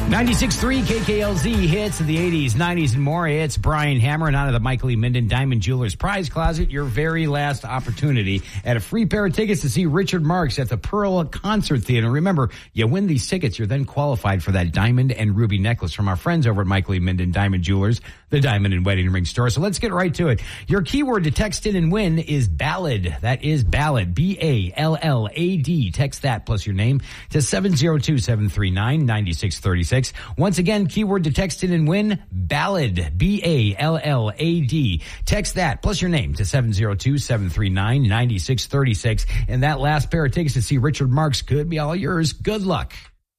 96.3 KKLZ hits of the 80s, 90s, and more. It's Brian Hammer and out of the Michael E. Minden Diamond Jewelers Prize Closet, your very last opportunity at a free pair of tickets to see Richard Marx at the Pearl Concert Theater. Remember, you win these tickets, you're then qualified for that diamond and ruby necklace from our friends over at Michael E. Minden Diamond Jewelers, the diamond and wedding ring store. So let's get right to it. Your keyword to text in and win is ballad. That is ballad, B-A-L-L-A-D. Text that plus your name to 702-739-9636. Once again, keyword to text in and win, ballad, B-A-L-L-A-D. Text that plus your name to 702-739-9636. And that last pair of tickets to see Richard Marx could be all yours. Good luck.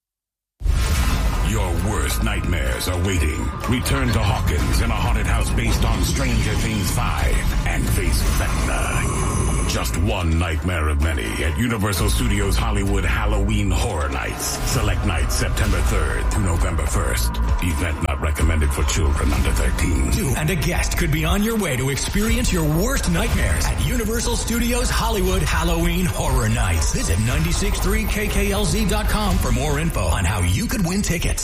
Your worst nightmares are waiting. Return to Hawkins in a haunted house based on Stranger Things 5 and face Vecna. Just one nightmare of many at Universal Studios Hollywood Halloween Horror Nights. Select nights September 3rd through November 1st. Event not recommended for children under 13. You and a guest could be on your way to experience your worst nightmares at Universal Studios Hollywood Halloween Horror Nights. Visit 963KKLZ.com for more info on how you could win tickets.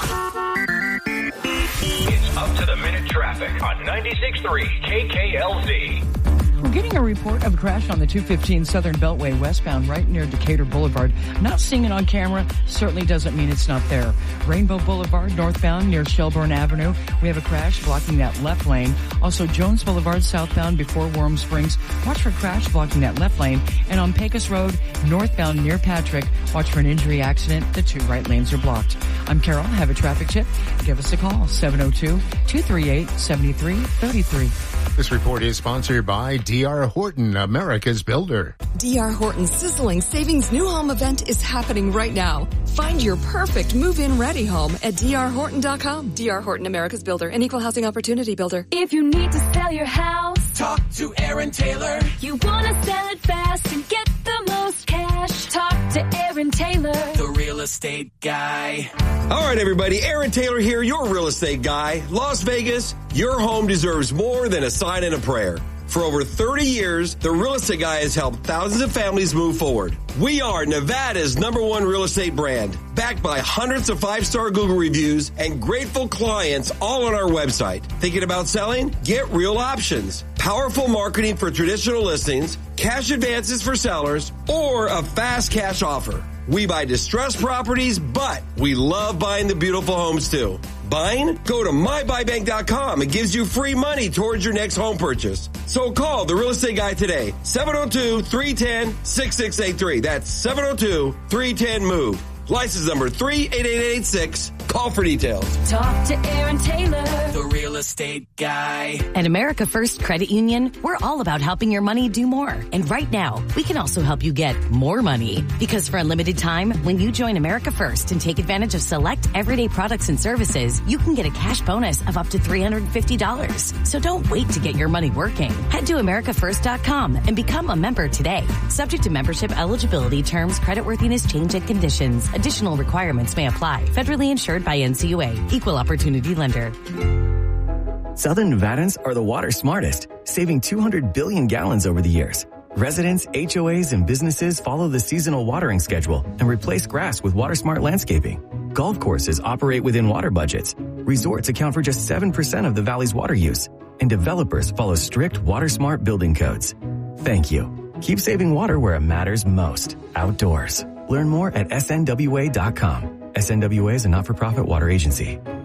It's up to the minute traffic on 96.3 KKLZ. We're getting a report of a crash on the 215 Southern Beltway westbound right near Decatur Boulevard. Not seeing it on camera certainly doesn't mean it's not there. Rainbow Boulevard northbound near Shelburne Avenue. We have a crash blocking that left lane. Also Jones Boulevard southbound before Warm Springs. Watch for crash blocking that left lane. And on Pecos Road northbound near Patrick, watch for an injury accident. The two right lanes are blocked. I'm Carol. Have a traffic tip? Give us a call, 702-238-7333. This report is sponsored by D.R. Horton, America's builder. D.R. Horton's sizzling savings new home event is happening right now. Find your perfect move-in ready home at drhorton.com. D.R. Horton, America's builder, an equal housing opportunity builder. If you need to sell your house, talk to Aaron Taylor. You want to sell it fast and get the most cash, talk to Aaron Taylor, the real estate guy. All right, everybody. Aaron Taylor here, your real estate guy. Las Vegas, your home deserves more than a sign and a prayer. For over 30 years, the Real Estate Guy has helped thousands of families move forward. We are Nevada's #1 real estate brand, backed by hundreds of 5-star Google reviews and grateful clients all on our website. Thinking about selling? Get Real Options. Powerful marketing for traditional listings, cash advances for sellers, or a fast cash offer. We buy distressed properties, but we love buying the beautiful homes too. Buying? Go to mybuybank.com. It gives you free money towards your next home purchase. So call the Real Estate Guy today. 702-310-6683. That's 702-310-MOVE. License number 38886. Call for details. talk to Aaron Taylor, the real estate guy. At America First Credit Union, we're all about helping your money do more. And right now, we can also help you get more money. Because for a limited time, when you join America First and take advantage of select everyday products and services, you can get a cash bonus of up to $350. So don't wait to get your money working. Head to AmericaFirst.com and become a member today. Subject to membership eligibility, terms, creditworthiness, change, and conditions. Additional requirements may apply. Federally insured by NCUA. Equal opportunity lender. Southern Nevadans are the water smartest, saving 200 billion gallons over the years. Residents, HOAs, and businesses follow the seasonal watering schedule and replace grass with water-smart landscaping. Golf courses operate within water budgets. Resorts account for just 7% of the valley's water use. And developers follow strict water-smart building codes. Thank you. Keep saving water where it matters most. Outdoors. Learn more at snwa.com. SNWA is a not-for-profit water agency.